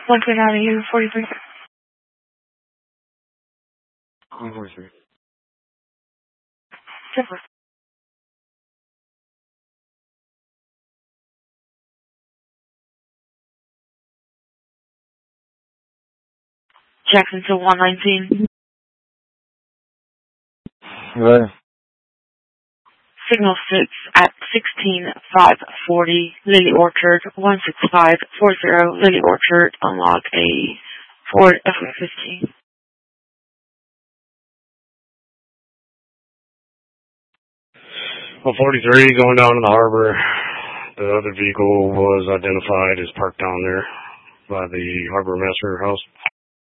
129 Avenue, 43. 143. Simple. Jacksonville 119. Right. Signal 6 at 16540 Lily Orchard, 16540 Lily Orchard, unlock a Ford F-150. 43 going down to the harbor. The other vehicle was identified as parked down there by the harbor master house.